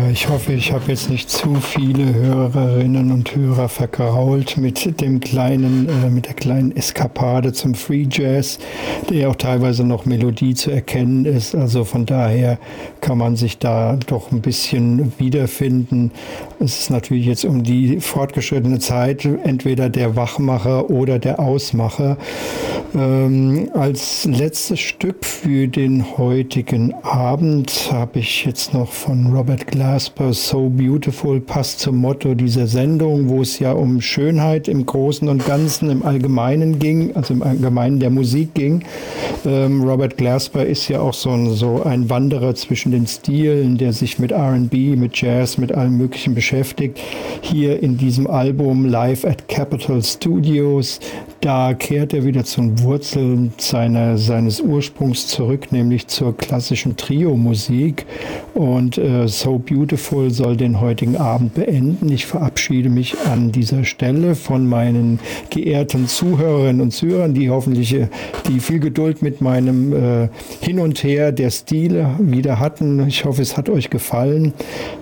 Ich hoffe, ich habe jetzt nicht zu viele Hörerinnen und Hörer vergrault mit mit der kleinen Eskapade zum Free Jazz, der ja auch teilweise noch Melodie zu erkennen ist. Also von daher kann man sich da doch ein bisschen wiederfinden. Es ist natürlich jetzt um die fortgeschrittene Zeit entweder der Wachmacher oder der Ausmacher. Als letztes Stück für den heutigen Abend habe ich jetzt noch von Robert Glasper So Beautiful, passt zum Motto dieser Sendung, wo es ja um Schönheit im Großen und Ganzen, im Allgemeinen ging, also im Allgemeinen der Musik ging. Robert Glasper ist ja auch so ein Wanderer zwischen den Stilen, der sich mit R&B, mit Jazz, mit allem Möglichen beschäftigt. Hier in diesem Album Live at Capitol Studios, da kehrt er wieder zu den Wurzeln seines Ursprungs zurück, nämlich zur klassischen Trio-Musik. Und So Beautiful soll den heutigen Abend beenden. Ich verabschiede mich an dieser Stelle von meinen geehrten Zuhörerinnen und Zuhörern, die hoffentlich die viel Geduld mit meinem Hin und Her der Stile wieder hatten. Ich hoffe, es hat euch gefallen.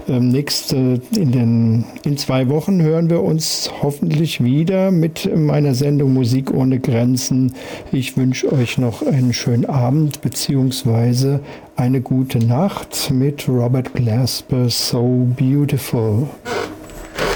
In 2 Wochen hören wir uns hoffentlich wieder mit meiner Sendung Musik ohne Grenzen. Ich wünsche euch noch einen schönen Abend bzw. eine gute Nacht mit Robert Glasper, So Beautiful.